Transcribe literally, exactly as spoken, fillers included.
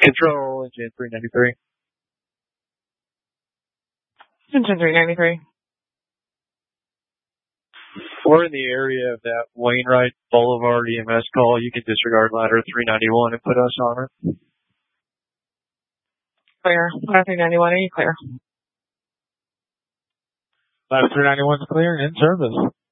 Control, engine three ninety-three. Engine three ninety-three. We're in the area of that Wainwright Boulevard E M S call. You can disregard ladder three ninety-one and put us on it. Clear. Ladder three ninety-one, are you clear? Ladder three ninety-one is clear and in service.